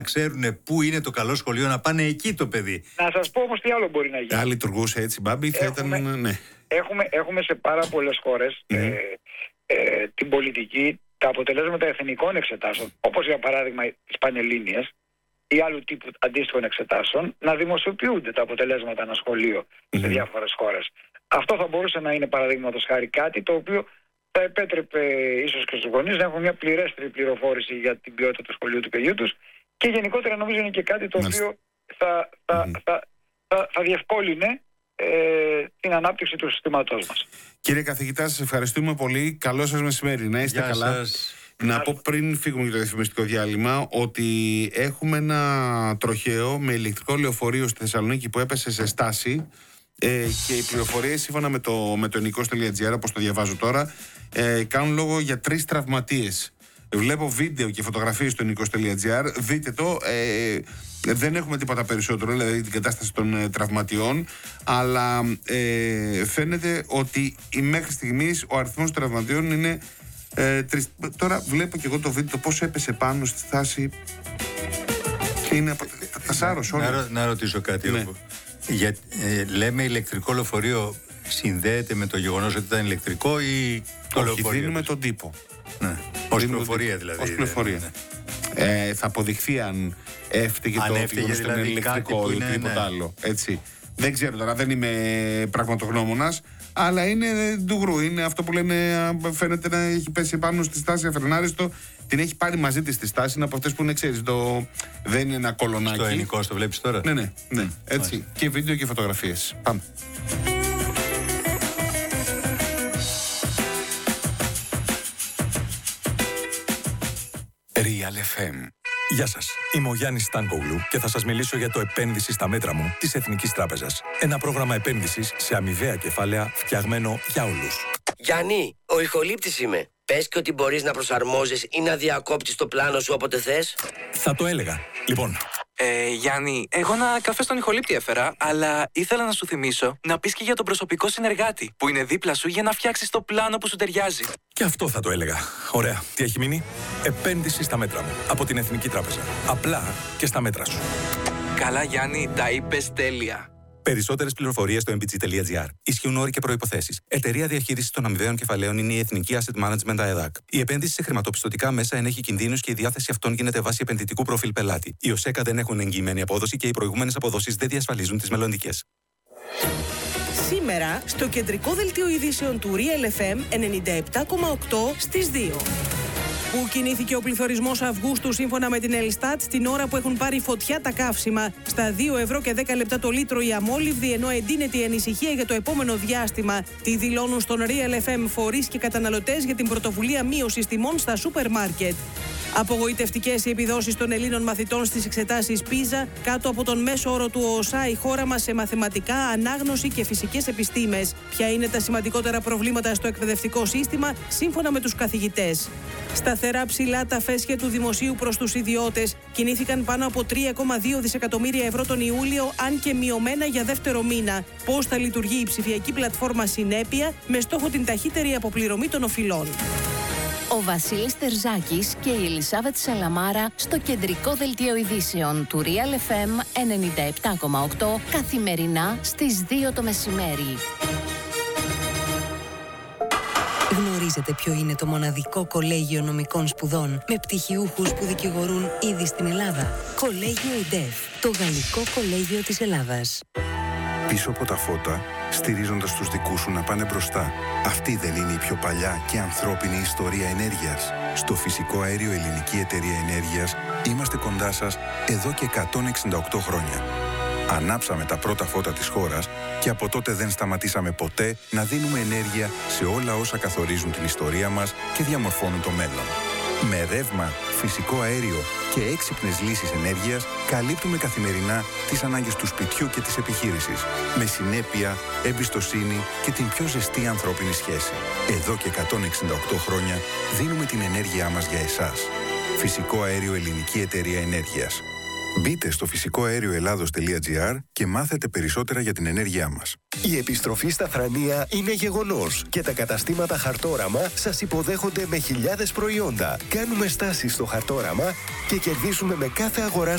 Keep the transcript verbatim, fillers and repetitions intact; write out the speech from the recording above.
ξέρουν πού είναι το καλό σχολείο, να πάνε εκεί το παιδί. Να σας πω όμως τι άλλο μπορεί να γίνει. Αν λειτουργούσε έτσι, Μπάμπη, θα έχουμε, ήταν. Ναι. Έχουμε, έχουμε σε πάρα πολλές χώρες mm. ε, ε, την πολιτική, τα αποτελέσματα εθνικών εξετάσεων, όπως για παράδειγμα τις Πανελλήνιες ή άλλου τύπου αντίστοιχων εξετάσεων, να δημοσιοποιούνται τα αποτελέσματα ένα σχολείο mm. σε διάφορες χώρες. Αυτό θα μπορούσε να είναι, παραδείγματος χάρη, κάτι το οποίο θα επέτρεπε ίσως και στους γονείς να έχουν μια πληρέστερη πληροφόρηση για την ποιότητα του σχολείου του παιδιού τους και γενικότερα νομίζω είναι και κάτι το οποίο θα, θα, mm. θα, θα, θα διευκόλυνε ε, την ανάπτυξη του συστήματός μας. Κύριε καθηγητά, σας ευχαριστούμε πολύ. Καλό σας μεσημέρι. Να είστε Γεια καλά. Σας. Να πω πριν φύγουμε για το διαφημιστικό διάλειμμα ότι έχουμε ένα τροχαίο με ηλεκτρικό λεωφορείο στη Θεσσαλονίκη που έπεσε σε στάση. Ε, και οι πληροφορίες σύμφωνα με το, με το ενικός τελεία τζι άρ, όπως το διαβάζω τώρα, ε, κάνουν λόγο για τρεις τραυματίες. Βλέπω βίντεο και φωτογραφίες στο ενικός τελεία τζι άρ. Δείτε το. Ε, δεν έχουμε τίποτα περισσότερο, δηλαδή την κατάσταση των ε, τραυματιών. Αλλά ε, φαίνεται ότι μέχρι στιγμής ο αριθμός των τραυματιών είναι ε, τρεις. Τώρα βλέπω και εγώ το βίντεο πώς έπεσε πάνω στη στάση. Είναι από τα σάρος όλα. Να, να ρωτήσω κάτι. Ναι. Για, ε, λέμε ηλεκτρικό λεωφορείο συνδέεται με το γεγονός ότι ήταν ηλεκτρικό ή το Όχι, λεωφορείο? δίνουμε τον τύπο. Ναι. Ως πληροφορία δηλαδή. Ως πληροφορία. Ναι. Ε, θα αποδειχθεί αν έφταιγε αν το έφταιγε ότι δηλαδή ηλεκτρικό ή είναι, οτιδήποτε ναι. άλλο. Έτσι. Δεν ξέρω τώρα, δεν είμαι πραγματογνώμονας, αλλά είναι ντουγρού. Είναι αυτό που λένε, φαίνεται να έχει πέσει πάνω στη στάση αφρενάριστο. Την έχει πάρει μαζί της στη στάση, είναι από αυτές που είναι, ξέρεις, το... δεν είναι ένα κολονάκι. Στο ενικό το βλέπεις τώρα. Ναι, ναι, ναι. Έτσι. Mm. Και βίντεο και φωτογραφίες. Πάμε. Real εφ εμ. Γεια σας, είμαι ο Γιάννης Στάνκογλου και θα σας μιλήσω για το επένδυση στα μέτρα μου της Εθνικής Τράπεζας. Ένα πρόγραμμα επένδυσης σε αμοιβαία κεφάλαια φτιαγμένο για όλους. Γιάννη, ο ηχολήπτης είμαι. Πες και ότι μπορείς να προσαρμόζεις ή να διακόπτεις το πλάνο σου όποτε θες. Θα το έλεγα. Λοιπόν, Ε, Γιάννη, εγώ ένα καφέ στον ηχολήπτη έφερα, αλλά ήθελα να σου θυμίσω να πεις και για τον προσωπικό συνεργάτη που είναι δίπλα σου για να φτιάξεις το πλάνο που σου ταιριάζει. και αυτό θα το έλεγα. Ωραία. Τι έχει μείνει? Επένδυση στα μέτρα μου. Από την Εθνική Τράπεζα. Απλά και στα μέτρα σου. Καλά, Γιάννη, τα είπες τέλεια. Περισσότερες πληροφορίες στο εμ μπι τζι τελεία τζι άρ. Ισχύουν όροι και προϋποθέσεις. Εταιρεία διαχείρισης των αμοιβαίων κεφαλαίων είναι η Εθνική Asset Management ΑΕΔΑΚ. Η επένδυση σε χρηματοπιστωτικά μέσα ενέχει κινδύνους και η διάθεση αυτών γίνεται βάσει επενδυτικού προφίλ πελάτη. Οι ΟΣΕΚΑ δεν έχουν εγγυημένη απόδοση και οι προηγούμενες αποδόσεις δεν διασφαλίζουν τις μελλοντικές. Σήμερα, στο κεντρικό δελτίο ειδήσεων του Real εφ εμ ενενήντα επτά κόμμα οκτώ στις δύο. Πού κινήθηκε ο πληθωρισμός Αυγούστου σύμφωνα με την Ελστάτ την ώρα που έχουν πάρει φωτιά τα καύσιμα στα δύο ευρώ και δέκα λεπτά το λίτρο η αμόλυβδη, ενώ εντείνεται η ανησυχία για το επόμενο διάστημα. Τι δηλώνουν στον Real εφ εμ φορείς και καταναλωτές για την πρωτοβουλία μείωσης τιμών στα σούπερ μάρκετ. Απογοητευτικές οι επιδόσεις των Ελλήνων μαθητών στις εξετάσεις πίζα, κάτω από τον μέσο όρο του ΟΣΑ η χώρα μας σε μαθηματικά, ανάγνωση και φυσικές επιστήμες. Ποια είναι τα σημαντικότερα προβλήματα στο εκπαιδευτικό σύστημα, σύμφωνα με τους καθηγητές. Σταθερά ψηλά τα φέσια του δημοσίου προς τους ιδιώτες κινήθηκαν πάνω από τρία κόμμα δύο δισεκατομμύρια ευρώ τον Ιούλιο, αν και μειωμένα για δεύτερο μήνα. Πώς θα λειτουργεί η ψηφιακή πλατφόρμα Συνέπεια με στόχο την ταχύτερη αποπληρωμή των οφειλών. Ο Βασίλης Τερζάκης και η Ελισάβετ Σαλαμάρα στο κεντρικό δελτίο ειδήσεων του Real εφ εμ ενενήντα επτά κόμμα οκτώ καθημερινά στις δύο το μεσημέρι. Γνωρίζετε ποιο είναι το μοναδικό κολέγιο νομικών σπουδών με πτυχιούχους που δικηγορούν ήδη στην Ελλάδα? Κολέγιο ΙΝΤΕΦ, το γαλλικό κολέγιο της Ελλάδας. Πίσω από τα φώτα, στηρίζοντας τους δικούς σου να πάνε μπροστά. Αυτή δεν είναι η πιο παλιά και ανθρώπινη ιστορία ενέργειας? Στο Φυσικό Αέριο Ελληνική Εταιρεία Ενέργειας είμαστε κοντά σας εδώ και εκατόν εξήντα οκτώ χρόνια. Ανάψαμε τα πρώτα φώτα της χώρας και από τότε δεν σταματήσαμε ποτέ να δίνουμε ενέργεια σε όλα όσα καθορίζουν την ιστορία μας και διαμορφώνουν το μέλλον. Με ρεύμα, φυσικό αέριο και έξυπνες λύσεις ενέργειας καλύπτουμε καθημερινά τις ανάγκες του σπιτιού και της επιχείρησης. Με συνέπεια, εμπιστοσύνη και την πιο ζεστή ανθρώπινη σχέση. Εδώ και εκατόν εξήντα οκτώ χρόνια δίνουμε την ενέργειά μας για εσάς. Φυσικό Αέριο Ελληνική Εταιρεία Ενέργειας. Μπείτε στο φυσικό αέριο ελλάδος τελεία τζι άρ και μάθετε περισσότερα για την ενέργειά μας. Η επιστροφή στα Θρανία είναι γεγονός και τα καταστήματα Χαρτόραμα σας υποδέχονται με χιλιάδες προϊόντα. Κάνουμε στάσεις στο Χαρτόραμα και κερδίζουμε με κάθε αγορά